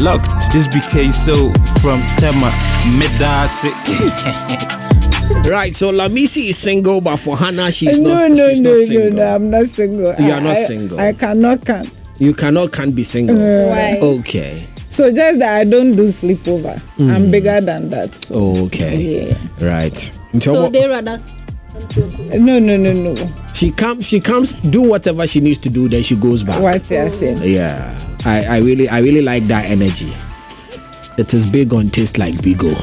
locked. This BK so from Tema Medasi. Right, so Lamisi is single, but for Hannah, she's not single. No, I'm not single. You are not single. I cannot. You can't be single. Why? Okay. So just that I don't do sleepover. I'm bigger than that. So. Okay. Yeah. Right. So they rather. No. She comes, do whatever she needs to do, then she goes back. What you're saying? Yeah. I really like that energy. It is big on taste like Bigo.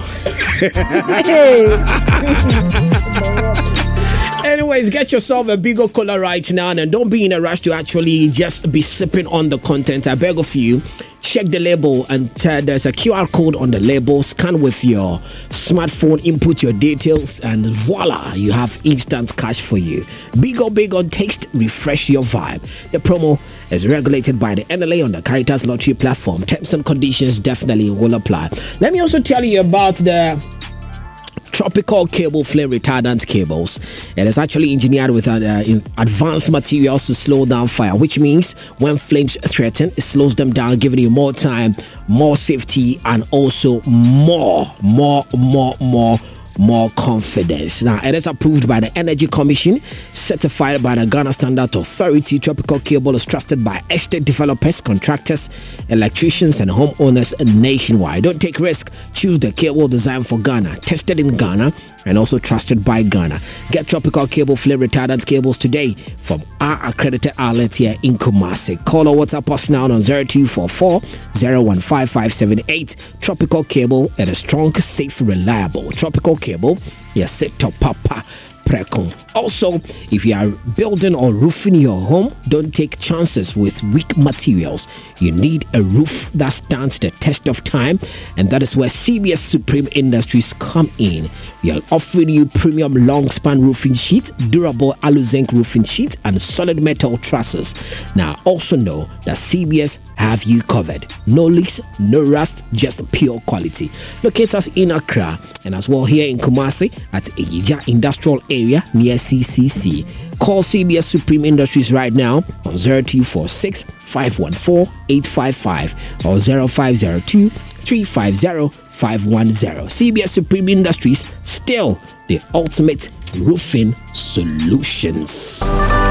Anyways, get yourself a Bigo Cola right now and don't be in a rush to actually just be sipping on the content. I beg of you, check the label and there's a QR code on the label. Scan with your smartphone, input your details, and voila, you have instant cash for you. Bigo, big on taste, refresh your vibe. The promo is regulated by the NLA on the Caritas Lottery platform. Terms and conditions definitely will apply. Let me also tell you about the Tropical Cable Flame Retardant Cables. It is actually engineered with advanced materials to slow down fire, which means when flames threaten, it slows them down, giving you more time, more safety, and also more confidence. Now, it is approved by the Energy Commission, certified by the Ghana Standard Authority. Tropical Cable is trusted by estate developers, contractors, electricians, and homeowners nationwide. Don't take risk. Choose the cable designed for Ghana, tested in Ghana, and also trusted by Ghana. Get Tropical Cable Flame Retardant Cables today from our accredited outlet here in Kumasi. Call or WhatsApp us now on 0244 015578. Tropical Cable, it is strong, safe, reliable. Tropical Cable, yes, set to Papa. Also, if you are building or roofing your home, don't take chances with weak materials. You need a roof that stands the test of time, and that is where CBS Supreme Industries come in. We are offering you premium long span roofing sheets, durable alu-zinc roofing sheets, and solid metal trusses. Now, also know that CBS have you covered. No leaks, no rust, just pure quality. Locate us in Accra and as well here in Kumasi at Ejija Industrial Area near CCC. Call CBS Supreme Industries right now on 0246 514 855 or 0502 350 510. CBS Supreme Industries, still the ultimate roofing solutions.